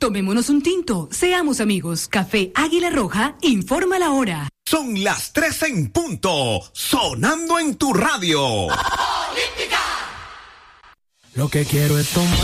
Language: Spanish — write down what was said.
Tomémonos un tinto, seamos amigos. Café Águila Roja informa la hora. Son las 3 en punto, sonando en tu radio. Lo que quiero es tomar.